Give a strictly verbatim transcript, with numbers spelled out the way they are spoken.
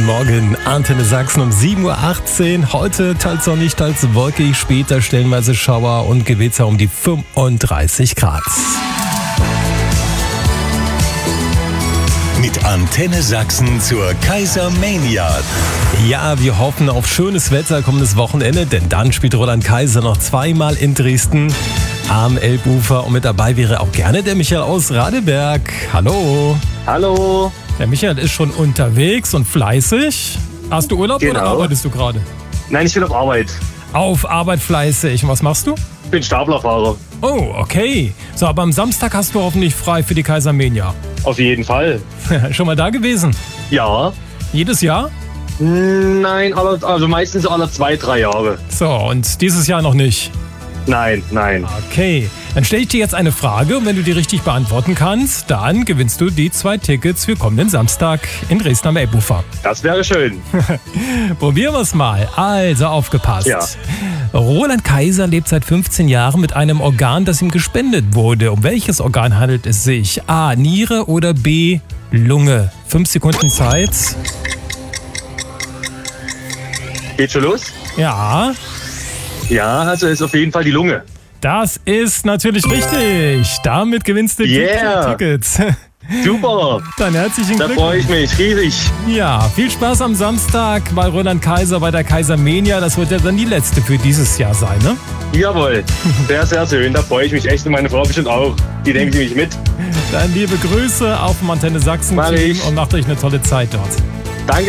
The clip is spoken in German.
Guten Morgen, Antenne Sachsen um sieben Uhr achtzehn. Heute teils sonnig, teils wolkig, später stellenweise Schauer und Gewitter um die fünfunddreißig Grad. Mit Antenne Sachsen zur Kaisermania. Ja, wir hoffen auf schönes Wetter kommendes Wochenende, denn dann spielt Roland Kaiser noch zweimal in Dresden am Elbufer. Und mit dabei wäre auch gerne der Michael aus Radeberg. Hallo. Hallo. Der Michael ist schon unterwegs und fleißig. Hast du Urlaub Genau. oder arbeitest du gerade? Nein, ich bin auf Arbeit. Auf Arbeit fleißig. Und was machst du? Ich bin Staplerfahrer. Oh, okay. So, aber am Samstag hast du hoffentlich frei für die Kaisermania. Auf jeden Fall. Schon mal da gewesen? Ja. Jedes Jahr? Nein, alle, also meistens alle zwei, drei Jahre. So, und dieses Jahr noch nicht? Nein, nein. Okay, dann stelle ich dir jetzt eine Frage und wenn du die richtig beantworten kannst, dann gewinnst du die zwei Tickets für kommenden Samstag in Dresden am Elbufer. Das wäre schön. Probieren wir es mal. Also aufgepasst. Ja. Roland Kaiser lebt seit fünfzehn Jahren mit einem Organ, das ihm gespendet wurde. Um welches Organ handelt es sich? A. Niere oder B. Lunge? Fünf Sekunden Zeit. Geht schon los? Ja, Ja, also ist auf jeden Fall die Lunge. das ist natürlich richtig. Damit gewinnst du Yeah. die Tickets. Super. Dann herzlichen Da Glückwunsch. freue ich mich riesig. Ja, viel Spaß am Samstag bei Roland Kaiser bei der Kaisermania. Das wird ja dann die letzte für dieses Jahr sein, ne? Jawohl. Sehr, sehr schön. Da freue ich mich echt und meine Frau bestimmt auch. Die denkt mich mit. Dann liebe Grüße auf dem Antenne Sachsen Mach Team ich. und macht euch eine tolle Zeit dort.